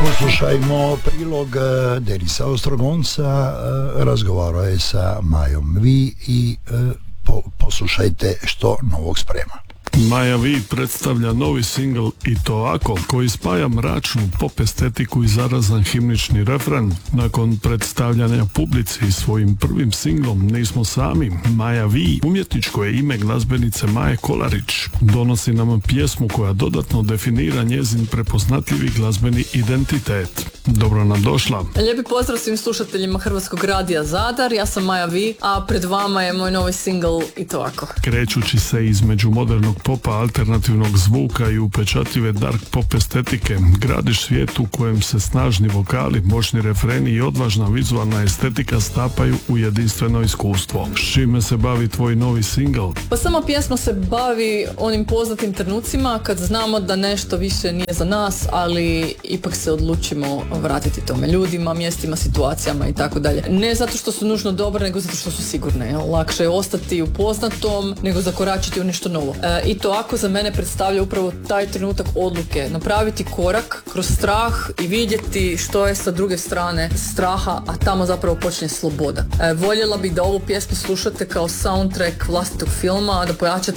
Poslušajmo prilog Denisa Ostrogonca, razgovarao je sa Majom Vi i poslušajte što novog sprema. Maja Vi predstavlja novi singl I to ako, koji spaja mračnu pop estetiku i zarazan himnični refren. Nakon predstavljanja publici svojim prvim singlom Nismo sami, Maja Vi, umjetničko je ime glazbenice Maje Kolarić, donosi nam pjesmu koja dodatno definira njezin prepoznatljivi glazbeni identitet. Dobro nam došla. Lijepi pozdrav svim slušateljima Hrvatskog radija Zadar, ja sam Maja Vi, a pred vama je moj novi singl I to ako. Krećući se između modernog popa, alternativnog zvuka i upečatljive dark pop estetike, gradiš svijet u kojem se snažni vokali, moćni refreni i odvažna vizualna estetika stapaju u jedinstveno iskustvo. S čime se bavi tvoj novi singl? Pa sama pjesma se bavi onim poznatim trenucima kad znamo da nešto više nije za nas, ali ipak se odlučimo vratiti tome ljudima, mjestima, situacijama i tako dalje. Ne zato što su nužno dobre, nego zato što su sigurne. Lakše je ostati u poznatom nego zakoračiti u nešto novo. I to ako za mene predstavlja upravo taj trenutak odluke, napraviti korak kroz strah i vidjeti što je sa druge strane straha, a tamo zapravo počne sloboda. Voljela bih da ovu pjesmu slušate kao soundtrack vlastitog filma, da pojačate